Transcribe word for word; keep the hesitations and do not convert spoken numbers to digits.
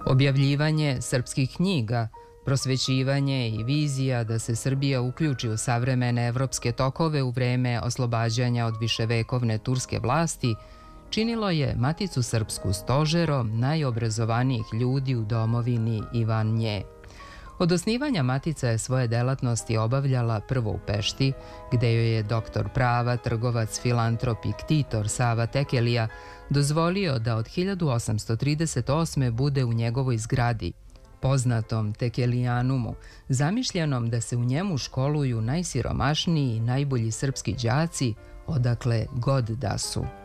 Objavljivanje srpskih knjiga, prosvećivanje i vizija da se Srbija uključi u savremene evropske tokove u vreme oslobađanja od viševekovne turske vlasti činilo je Maticu srpsku stožerom najobrazovanijih ljudi u domovini i van nje. Od osnivanja Matica je svoje delatnosti obavljala prvo u Pešti, gde joj je doktor prava, trgovac, filantrop i ktitor Sava Tekelija dozvolio da od hiljadu osamsto trideset osme bude u njegovoj zgradi, poznatom Tekelijanumu, zamišljenom da se u njemu školuju najsiromašniji i najbolji srpski đaci, odakle god da su.